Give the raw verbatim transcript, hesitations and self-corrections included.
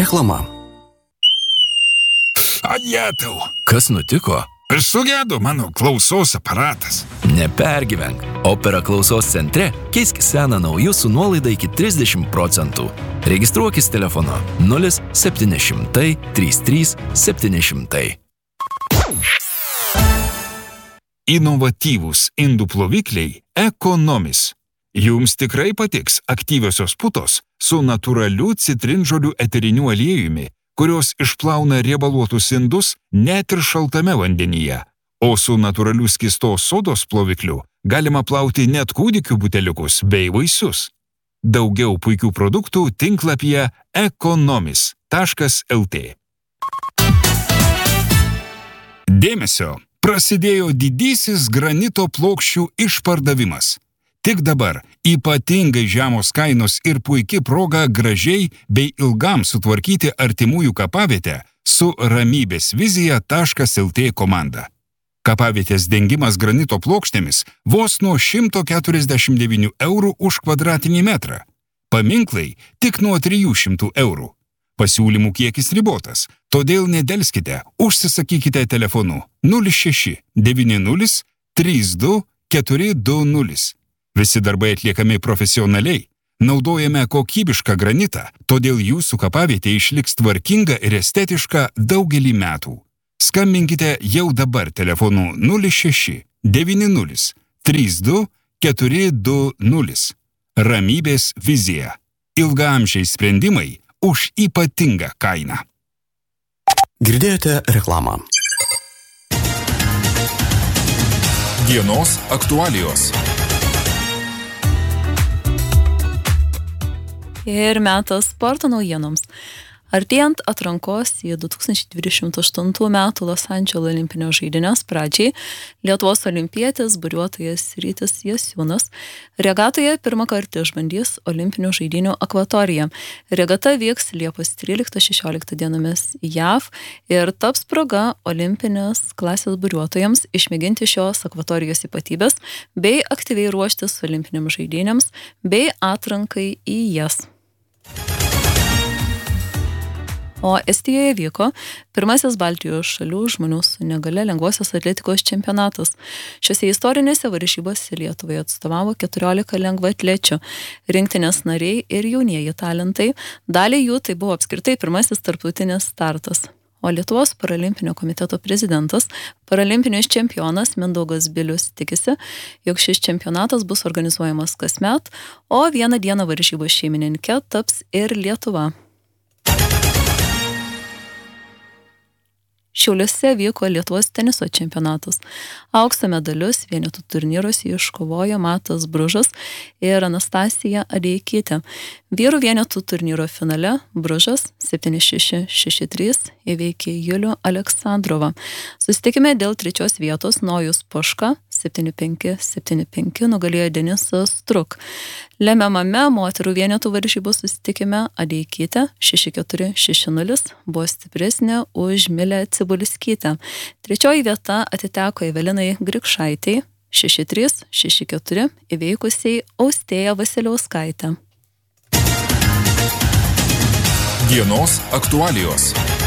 Reklama. Ajetau. Kas nutiko? Sugedo mano klausos aparatas. Nepergyvenk. Opera klausos centre keisk seną naujų su nuolaida iki trisdešimt procentų. Registruokis telefonu nulis septyni šimtai trys trys septyni šimtai. Inovatyvūs indų plovikliai Economis. Jums tikrai patiks aktyviosios putos su natūraliu citrinžolių eteriniu aliejumi, kurios išplauna riebaluotus indus net ir šaltame vandenyje. O su natūraliu skystos sodos plovikliu galima plauti net kūdikių buteliukus bei vaisius. Daugiau puikių produktų tinklapyje economis taškas lt. Dėmesio! Prasidėjo didysis granito plokščių išpardavimas. Tik dabar ypatingai žemos kainos ir puiki proga gražiai bei ilgam sutvarkyti artimųjų kapavietę su ramybės vizija taškas lt komanda. Kapavietės dengimas granito plokštėmis vos nuo šimto keturiasdešimt devynių eurų už kvadratinį metrą. Paminklai tik nuo trijų šimtų eurų. Pasiūlymų kiekis ribotas, todėl nedelskite, užsisakykite telefonu nulis šeši devyni nulis trys du keturi du nulis. Visi darbai atliekami profesionaliai, naudojame kokybišką granitą, todėl jūsų kapavietė išliks tvarkinga ir estetiška daugelį metų. Skambinkite jau dabar telefonu nulis šeši devyni nulis trys du keturi du nulis. Ramybės vizija. Ilgaamžiai sprendimai už ypatingą kainą. Girdėjote reklamą. Dienos aktualijos. Ir metas sporto naujienoms. Artėjant atrankos į du tūkstančiai dvidešimt aštuntų metų Los Andželo olimpinio žaidynės pradžiai, Lietuvos olimpietis buriuotojas Rytis Jasiūnas regatoje pirmą kartą išbandys olimpinių žaidynių akvatoriją. Regata vyks Liepos tryliktą šešioliktą dienomis J A V ir taps proga olimpinės klasės buriuotojams išmėginti šios akvatorijos ypatybės bei aktyviai ruoštis olimpiniams žaidynėms bei atrankai į jas. O Estijoje vyko pirmasis Baltijos šalių žmonių su negalia lengvosios atletikos čempionatas. Šiose istorinėse varžybose Lietuvai atstovavo keturiolika lengvaatlečių, rinktinės nariai ir jaunieji talentai. Daliai jų tai buvo apskritai pirmasis tarptautinis startas. O Lietuvos paralimpinio komiteto prezidentas, paralimpinis čempionas Mindaugas Bilius tikisi, jog šis čempionatas bus organizuojamas kasmet, o vieną dieną varžybos šeimininkė taps ir Lietuva. Šiauliuose vyko Lietuvos teniso čempionatas. Aukso medalius vienetų turnyruose iškovojo Matas Bružas ir Anastasija Adeikytė. Vyrų vienetų turnyro finale Bružas septyni šeši šeši trys įveikė Julių Aleksandrovą. Susitikime dėl trečios vietos Nojus Poška septyni penki septyni penki nugalėjo Denisą Struk. Lemiamame moterų vienetų varžybų susitikime Adeikytė šeši keturi šeši nulis buvo stipresnė už Milę Cibulskytę. Trečioji vieta atiteko Evelinai Grikšaitei šeši trys šeši keturi įveikusiai Austėją Vasiliauskaitę. Dienos aktualijos.